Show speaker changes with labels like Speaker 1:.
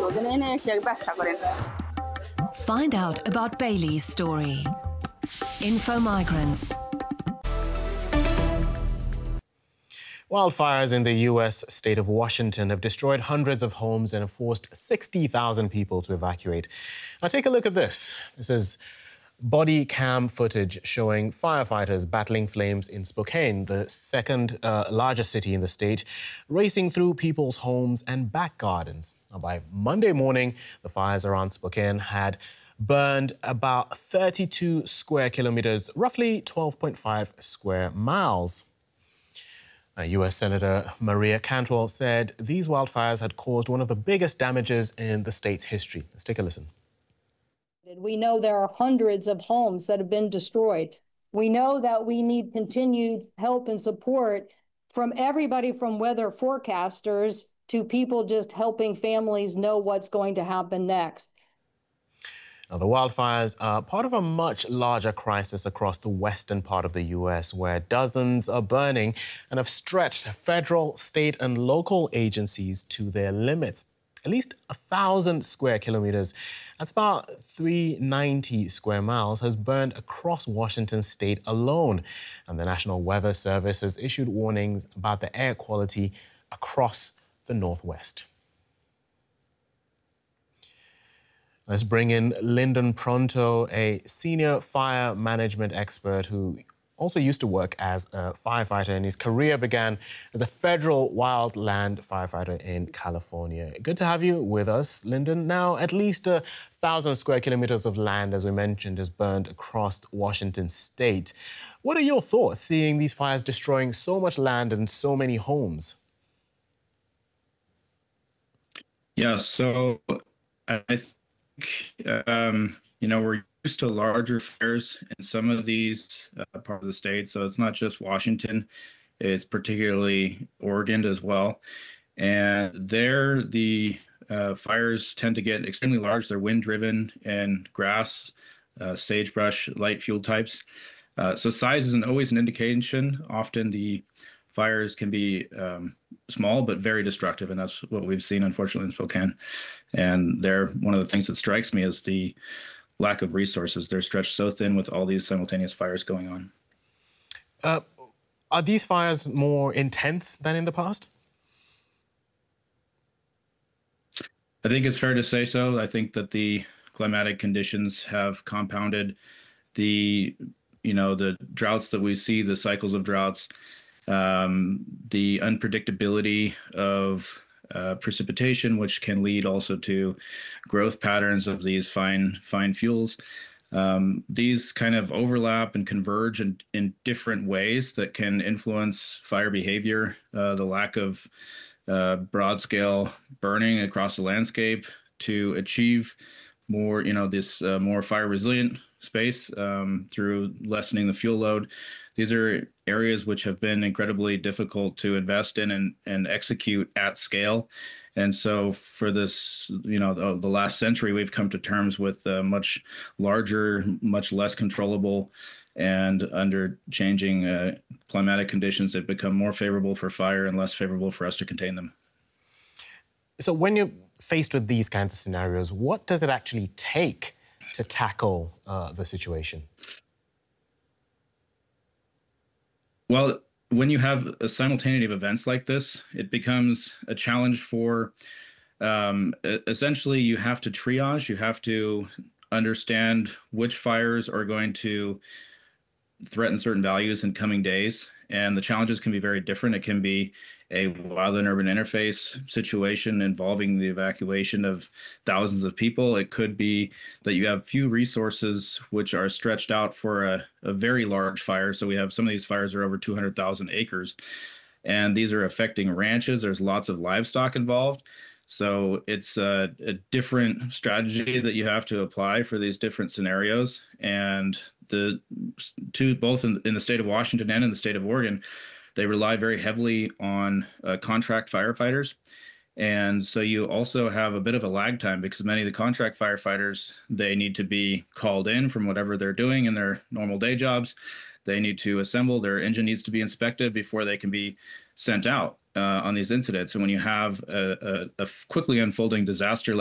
Speaker 1: ওখানে এনে এসে ব্যবসা করেন।
Speaker 2: Find out about Bailey's story. Info Migrants.
Speaker 3: Wildfires in the U.S. state of Washington have destroyed hundreds of homes and have forced 60,000 people to evacuate. Now take a look at this. This is body cam footage showing firefighters battling flames in Spokane, the second largest city in the state, racing through people's homes and back gardens. Now, by Monday morning, the fires around Spokane had burned about 32 square kilometers, roughly 12.5 square miles. U.S. Senator Maria Cantwell said these wildfires had caused one of the biggest damages in the state's history. Let's take a listen.
Speaker 4: We know there are hundreds of homes that have been destroyed. We know that we need continued help and support from everybody, from weather forecasters to people just helping families know what's going to happen next.
Speaker 3: Now, the wildfires are part of a much larger crisis across the western part of the U.S., where dozens are burning and have stretched federal, state and local agencies to their limits. At least 1,000 square kilometers, that's about 390 square miles, has burned across Washington state alone. And the National Weather Service has issued warnings about the air quality across the Northwest. Let's bring in Lyndon Pronto, a senior fire management expert who also used to work as a firefighter, and his career began as a federal wildland firefighter in California. Good to have you with us, Lyndon. Now, at least 1,000 square kilometers of land, as we mentioned, is burned across Washington state. What are your thoughts seeing these fires destroying so much land and so many homes?
Speaker 5: Yeah, so I think, we're used to larger fires in some of these part of the state. So it's not just Washington, it's particularly Oregon as well. And there, the fires tend to get extremely large. They're wind-driven and grass, sagebrush, light fuel types. So size isn't always an indication. Often the fires can be small but very destructive, and that's what we've seen, unfortunately, in Spokane. And one of the things that strikes me is the lack of resources. They're stretched so thin with all these simultaneous fires going on.
Speaker 3: Are these fires more intense than in the past?
Speaker 5: I think it's fair to say so. I think that the climatic conditions have compounded the droughts that we see, the cycles of droughts, the unpredictability of precipitation, which can lead also to growth patterns of these fine fuels. These kind of overlap and converge in different ways that can influence fire behavior. The lack of broad-scale burning across the landscape to achieve more, more fire-resilient space through lessening the fuel load. These are areas which have been incredibly difficult to invest in and execute at scale. And so for this, the last century, we've come to terms with much larger, much less controllable, and under changing climatic conditions that become more favorable for fire and less favorable for us to contain them.
Speaker 3: So when you're faced with these kinds of scenarios, what does it actually take to tackle the situation?
Speaker 5: Well, when you have a simultaneity of events like this, it becomes a challenge for, essentially, you have to triage, you have to understand which fires are going to threaten certain values in coming days. And the challenges can be very different. It can be a wildland urban interface situation involving the evacuation of thousands of people. It could be that you have few resources which are stretched out for a very large fire. So we have some of these fires are over 200,000 acres, and these are affecting ranches. There's lots of livestock involved. So it's a different strategy that you have to apply for these different scenarios. And both in the state of Washington and in the state of Oregon, they rely very heavily on contract firefighters. And so you also have a bit of a lag time because many of the contract firefighters, they need to be called in from whatever they're doing in their normal day jobs. They need to assemble, their engine needs to be inspected before they can be sent out on these incidents. And when you have a quickly unfolding disaster